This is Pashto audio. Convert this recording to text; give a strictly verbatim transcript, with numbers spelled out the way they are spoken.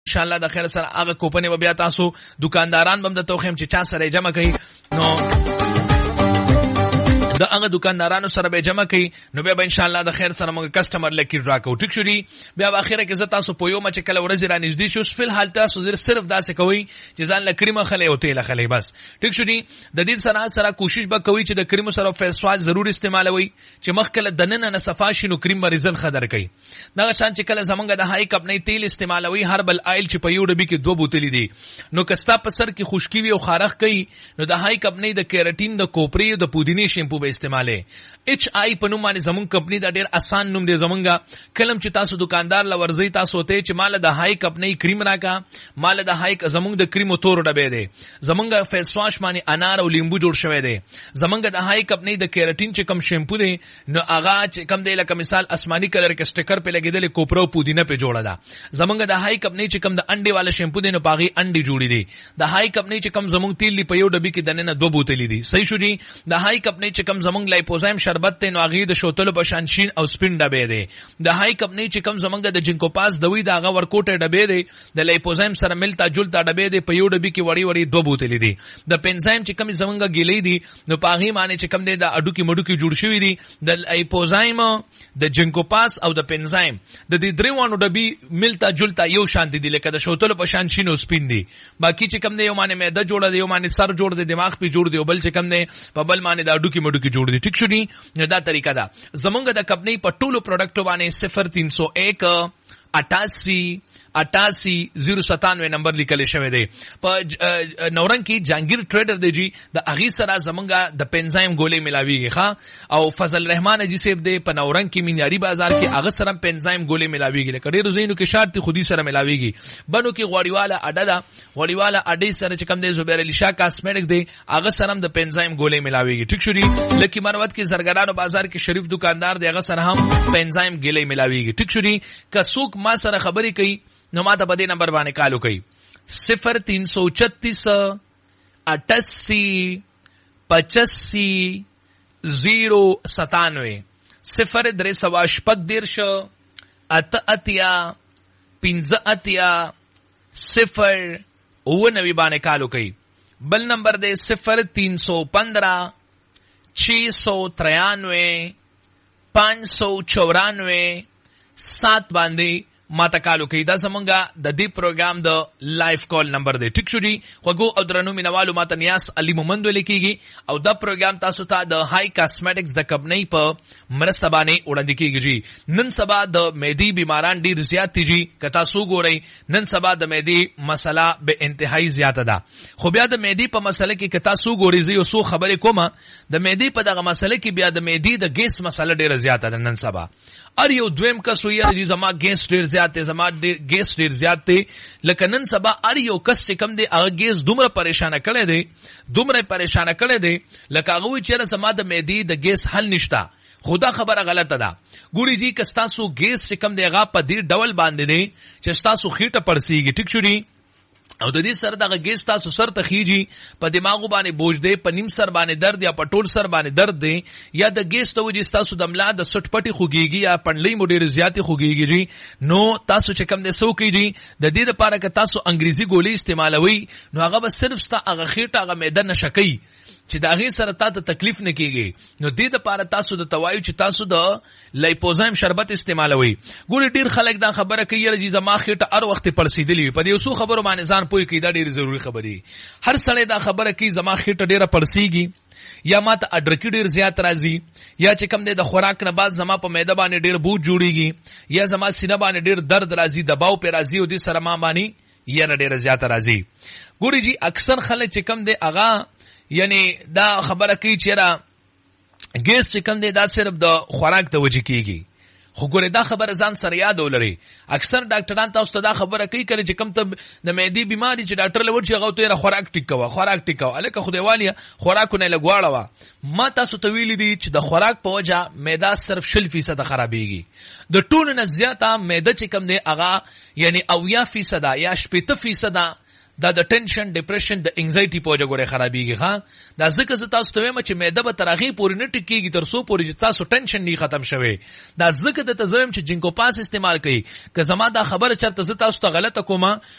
ان شاء الله د خیر سره هغه کوپنې بیا تاسو دکانداران بم د توخیم چې چا سره جمع کوي نو د هغه دکاندارانو سره به جمع کوي نو بیا به ان شاء الله د خیر سره موږ کسٹمر لکی ډرا کوو ټیک شو دی بیا په اخره کې زه تاسو په یو مچ کله ورځ را نږدې شو فل حال تاسو صرف داسې کوي چې ځان له کریمه خلې او تیل خلې بس ټیک شو دی د دې سره سره کوشش به کوي چې د کریمو سره فیس واش ضرور استعمالوي چې مخ کله دننه نه صفا شي نو کریم مریضن خطر کوي دا شان چې کله زمونږ د هاي کپ نه تیل استعمالوي هربل آیل چې په یو ډبي کې دوه بوتلې دي نو کستا په سر کې خشکی وي او خارخ کوي نو د هاي کپ نه د کیراټین د کوپری د پودینی شیمپو به استعماله اچ آی په نوم باندې زمون کمپنی دا ډیر آسان نوم دی زمونږه کلم چې تاسو دکاندار لورځي تاسو ته چې مال د هاي کمپنی کریم راکا مال د هاي زمونږ د کریمو تور ډبې دی زمونږ فیس واش باندې انار او لیمبو جوړ شوی دی زمونږ د هاي کمپنی د کیراټین چې کم شیمپو دی نو اغا چې کم دی لکه مثال آسمانی کلر کې سټیکر په لګیدل کوپرو پودینه په جوړه ده زمونږ د هاي کمپنی چې کم د انډي والا شیمپو دی نو پاغي انډي جوړی دی د هاي کمپنی چې کم زمونږ تیل دی په یو ډبي کې دنه دوه بوتلې دي صحیح شو دی د هاي کمپنی چې کم زمونږ لایپوزایم شربت ته نو هغه د شوتلو په شانشین او سپین ډبې دی د هاي کمپنی چې کم زمونږ د جنکو پاس دوی دا هغه ورکوټه ډبې دی د لایپوزایم سره ملتا جلتا ډبې دی په یو ډبي کې وړي وړي دوه بوتلې دي د پنزایم چې کم زمونږ ګیلې دي نو پاغي معنی چې کم دی د اډو کې مډو کې جوړ شوی دي د لایپوزایم د جنکو پاس او د پنزایم د دې دریوانو ډبي ملتا جلتا یو شان دي لکه د شوتلو په شانشین او سپین دي باقی چې کم دی یو معنی معده جوړه دی یو معنی سر جوړ دی دماغ په جوړ دی او بل چې کم دی په بل معنی د اډو کې مډو کې جوړ دی ټیک شو دی نو دا طریقه ده زمونږ د کمپنی په ټولو پروډکټو باندې صفر تین سو ایک اٹاسی اٹاسی زیرو ستانوے نمبر لیکل شوی دی په نورنګ کې جانگیر ټریډر دی جی د اغي سره زمونږه د پنزایم ګولې ملاویږي ښا او فضل رحمان جی سیب دی په نورنګ کې مینیاری بازار کې هغه سره پنزایم ګولې ملاویږي لکه ډیرو زینو کې شرط خودي سره ملاویږي بنو کې غوړیواله اډه دا غوړیواله اډې سره چې کم دی زبیر علی شاه کاسمیټک دی هغه سره د پنزایم ګولې ملاویږي ټیک شو دی لکه مروت کې زرګرانو بازار کې شریف دکاندار دی هغه سره هم پنزایم ګولې ملاویږي ټیک شو دی کڅوک ما سره خبرې کوي نو ماته په دې نمبر باندې کالو کوي صفر تین سو چتیس اٹاسی پچاسی زیرو ستانوے صفر درې سوا شپږ دېرش اته اتیا پنځه اتیا صفر اوه نوي باندې کالو کوي بل نمبر دی صفر تین سو پندرہ چھ سو ترانوے پانچ سو چورانوے سات باندې ما تکالو کوي دا زمونږه د دې پروګرام د لایف کال نمبر دی ټیک شو دی خوګو او درنو مینوالو ماته نیاس علي محمد لیکيږي او دا پروګرام تاسو ته د هاي کاسمیټکس د کمپنی په مرسته باندې وړاندې کیږي نن سبا د معدي بیماران ډیر زیات دي که تاسو ګورئ نن سبا د معدي مسله به انتهایی زیاته ده خو بیا د معدي په مسله کې که تاسو ګورئ زه یو څو خبرې کوم د معدي په دغه مسله کې بیا د معدي د ګیس مسله ډیره زیاته ده نن سبا ار یو دویم کس وی چې زما ګیس ډیر زیات دی زما ګیس ډیر زیات دی لکه نن سبا ار یو کس چې کم دی هغه ګیس دومره پریشان کړي دی دومره پریشان کړي دی لکه هغه وی چې زما د معدي د ګیس حل نشتا خدا خبره غلطه ده ګوري جی کستاسو ګیس چې کم دی هغه په دې ډول باندې دی چې تاسو خېټه پړسیږي ټیک شوري او د دې سره دغه ګیس تاسو سر ته خيږي په دماغ باندې بوج دی په نیم سر باندې درد یا په ټول سر باندې درد دی یا د ګیس ته وځي تاسو د ملا د سټ پټي خوږيږي یا پنډلې مو ډېر زیاتې خوږيږي نو تاسو چې کم دې سو کیږي د دې لپاره که تاسو انګریزي ګولې استعمالوي نو هغه به صرف ستا هغه خېټه هغه معده نشکي چې دا غي سره تاسو تکلیف نه کیږي نو دې لپاره تاسو د توایو چې تاسو د لایپوزایم شربت استعمالوي ګوري ډیر خلک دا خبره کوي چې زما خېټه هر وخت پړسیدلی په دې اوسو خبرو باندې ځان پوي کوي دا ډیر ضروری خبري هر سړی دا خبره کوي زما خېټه ډیره پړسیږي یا ماته اډرکی ډیر زیات راځي یا چې کم دی د خوراک نه بعد زما په معده باندې ډیر بوج جوړیږي یا زما سینه باندې ډیر درد راځي دباو په راځي او دې سره ما باندې یا ډیر زیات راځي ګوري جی اکثر خلک چې کم دی اغا یعنی دا خبره کوي چې را ګیس چې کم دی دا صرف د خوراک ته وجه کیږي خو ګوره دا خبره ځان سره یاد ولري اکثر ډاکټران تاسو ته دا خبره کوي کله چې کم ته د معدي بیماری چې ډاکټر لور چې هغه ته خوراک ټیکاوه خوراک ټیکاوه الکه خدای والیا خوراکونه لګواړه ما تاسو ته ویل دي چې د خوراک په وجه معده صرف شل فیصد خرابېږي د ټولو نه زیاته معده چې کم دی هغه یعنی اویا فیصد یا شپږ فیصد دا د ټینشن ډیپریشن د انزایټي په وجه ګوره خرابېږي ها دا ځکه چې تاسو ته وایم چې معده به ترغی پورې نه ټکیږي تر څو پورې چې تاسو ټینشن نه ختم شوي دا ځکه د تزویم چې جنکو پاس استعمال کوي که زما دا خبره چرته ز تاسو ته غلطه کومه